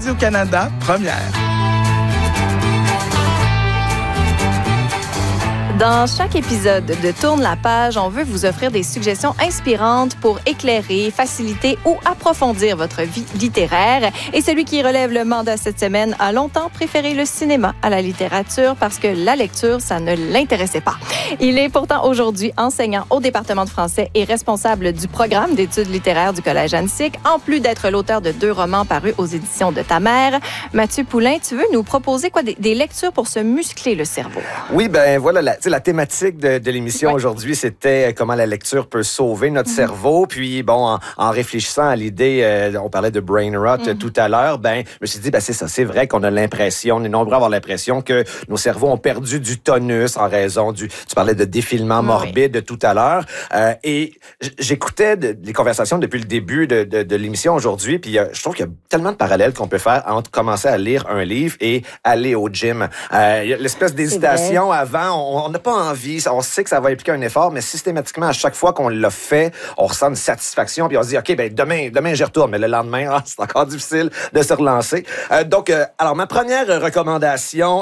Radio-Canada Première. Dans chaque épisode de Tourne la page, on veut vous offrir des suggestions inspirantes pour éclairer, faciliter ou approfondir votre vie littéraire. Et celui qui relève le mandat cette semaine a longtemps préféré le cinéma à la littérature parce que la lecture, ça ne l'intéressait pas. Il est pourtant aujourd'hui enseignant au département de français et responsable du programme d'études littéraires du Collège Annecy, en plus d'être l'auteur de 2 romans parus aux éditions de Ta Mère. Mathieu Poulain, tu veux nous proposer quoi? Des lectures pour se muscler le cerveau? Oui, ben voilà, la thématique de l'émission aujourd'hui, c'était comment la lecture peut sauver notre cerveau. Puis bon, en réfléchissant à l'idée, on parlait de brain rot tout à l'heure, ben je me suis dit, ben c'est ça, c'est vrai qu'on a l'impression, on est nombreux à avoir l'impression que nos cerveaux ont perdu du tonus en raison tu parlais de défilement morbide tout à l'heure. Et j'écoutais les conversations depuis le début de l'émission aujourd'hui, puis je trouve qu'il y a tellement de parallèles qu'on peut faire entre commencer à lire un livre et aller au gym. Il y a l'espèce d'hésitation avant, on n'a pas envie, on sait que ça va impliquer un effort, mais systématiquement, à chaque fois qu'on l'a fait, on ressent une satisfaction, puis on se dit, OK, ben demain j'y retourne, mais le lendemain, c'est encore difficile de se relancer. Donc, alors, ma première recommandation,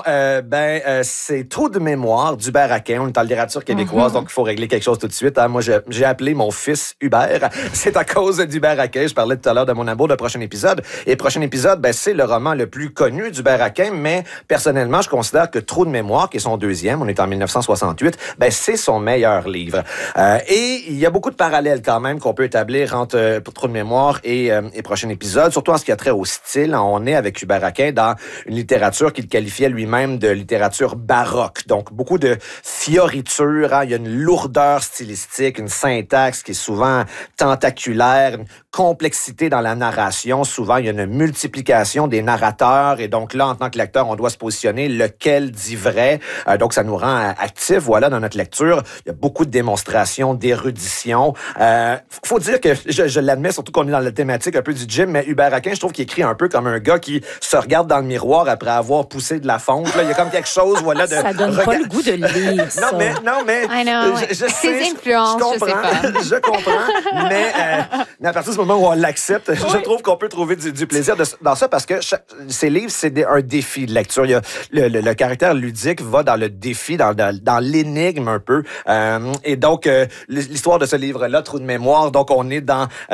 c'est Trou de mémoire d'Hubert Aquin. On est en littérature québécoise, donc il faut régler quelque chose tout de suite. Moi, j'ai appelé mon fils Hubert. C'est à cause d'Hubert Aquin. Je parlais tout à l'heure de mon amour de prochain épisode. Et prochain épisode, c'est le roman le plus connu d'Hubert Aquin, mais personnellement, je considère que Trou de mémoire, qui est son deuxième, on est en 1968, c'est son meilleur livre. Et il y a beaucoup de parallèles quand même qu'on peut établir entre Trou de mémoire et prochain épisode, surtout en ce qui a trait au style. On est avec Hubert Aquin dans une littérature qu'il qualifiait lui-même de littérature baroque. Donc, beaucoup de fioritures. Il y a une lourdeur stylistique, une syntaxe qui est souvent tentaculaire, une complexité dans la narration. Souvent, il y a une multiplication des narrateurs. Et donc là, en tant que lecteur, on doit se positionner lequel dit vrai. Donc, ça nous rend actifs, voilà, dans notre lecture. Il y a beaucoup de démonstrations, d'érudition. Faut dire que, je l'admets, surtout qu'on est dans la thématique un peu du gym, mais Hubert Aquin, je trouve qu'il écrit un peu comme un gars qui se regarde dans le miroir après avoir poussé de la fonte. Là, il y a comme quelque chose, voilà, de... Ça donne pas le goût de lire, ça. Non, mais... Je sais, ses influences, je comprends, je comprends, mais à partir du moment où on l'accepte, je trouve qu'on peut trouver du plaisir dans ça, parce que ces livres, c'est un défi de lecture. Il y a le caractère ludique va dans le défi, dans l'énigme un peu. Et donc, l'histoire de ce livre-là, Trou de mémoire, donc on est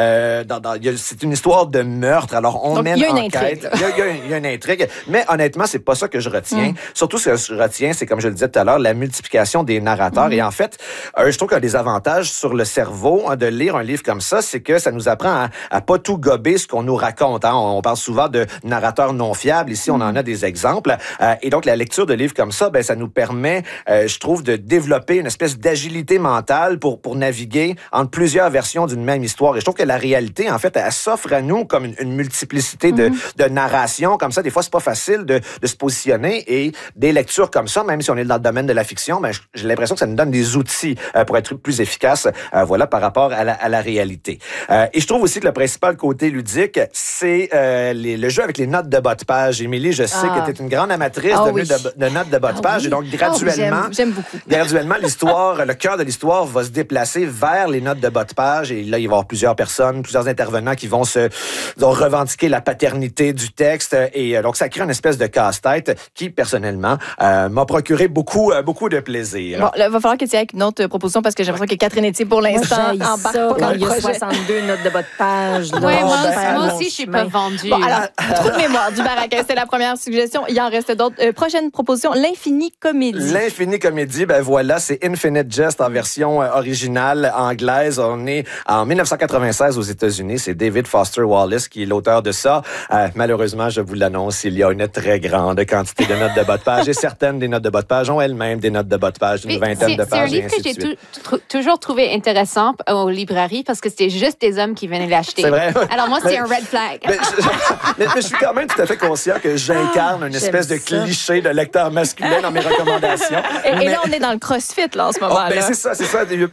c'est une histoire de meurtre. Alors, on mène enquête. Il y a une intrigue. Mais honnêtement, c'est pas ça que je retiens. Surtout, ce que je retiens, c'est, comme je le disais tout à l'heure, la multiplication des narrateurs. Et en fait, je trouve qu'un des avantages sur le cerveau de lire un livre comme ça, c'est que ça nous apprend à pas tout gober ce qu'on nous raconte. On parle souvent de narrateurs non fiables. Ici, on en a des exemples. Et donc, la lecture de livres comme ça, ça nous permet, je trouve, de développer une espèce d'agilité mentale pour naviguer entre plusieurs versions d'une même histoire. Et je trouve que la réalité, en fait, elle s'offre à nous comme une multiplicité de narrations. Comme ça, des fois, c'est pas facile de se positionner. Et des lectures comme ça, même si on est dans le domaine de la fiction, j'ai l'impression que ça nous donne des outils pour être plus efficaces, par rapport à la réalité. Et je trouve aussi que le principal côté ludique, c'est le jeu avec les notes de bas de page. Émilie, je sais que tu es une grande amatrice de notes de bas de page. Et donc, graduellement, j'aime beaucoup. Graduellement, le cœur de l'histoire va se déplacer vers les notes de bas de page. Et là, il va y avoir plusieurs personnes, plusieurs intervenants qui vont revendiquer la paternité du texte. Et donc, ça crée une espèce de casse-tête qui, personnellement, m'a procuré beaucoup de plaisir. Bon, là, il va falloir que tu aies avec une autre proposition, parce que j'ai l'impression que Catherine Etier, pour l'instant, embarque pas dans le il y a projet. 62 notes de bas de page. Oui, moi aussi, je suis pas vendue. Bon, alors, Trou de mémoire d'Hubert Aquin, c'est la première suggestion. Il en reste d'autres. Prochaine proposition, l'Infini Comédie. L'Infini Comédie, voilà, c'est Infinite Jest en version originale anglaise. On est en 1996 aux États-Unis. C'est David Foster Wallace qui est l'auteur de ça. Malheureusement, je vous l'annonce, il y a une très grande quantité de notes de bas de page, et certaines des notes de bas de page ont elles-mêmes des notes de bas de page d'une vingtaine de pages. C'est un livre que j'ai toujours trouvé intéressant aux librairies, parce que c'était juste des hommes qui venaient l'acheter. C'est vrai. Alors moi, c'est un red flag. Mais je suis quand même tout à fait conscient que j'incarne une espèce de cliché de lecteur masculin dans mes recommandations. Et là, on est dans le CrossFit, là, en ce moment-là. C'est ça.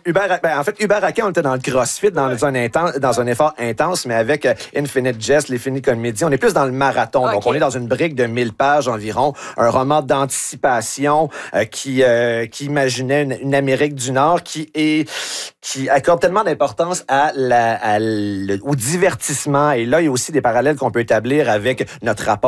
En fait, Hubert Aquin, on était dans le CrossFit, dans un effort intense, mais avec Infinite Jest, l'Infini Comédie, on est plus dans le marathon. Okay. Donc, on est dans une brique de 1000 pages environ, un roman d'anticipation qui imaginait une Amérique du Nord qui accorde tellement d'importance au divertissement. Et là, il y a aussi des parallèles qu'on peut établir avec notre rapport